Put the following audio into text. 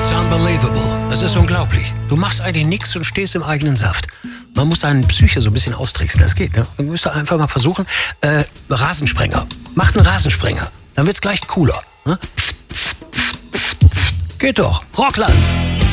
It's unbelievable. Es ist unglaublich. Du machst eigentlich nichts und stehst im eigenen Saft. Man muss seinen Psyche so ein bisschen austricksen. Das geht, ne? Man müsste einfach mal versuchen. Rasensprenger. Macht einen Rasensprenger. Dann wird's gleich cooler. Ne? Geht doch. Rockland.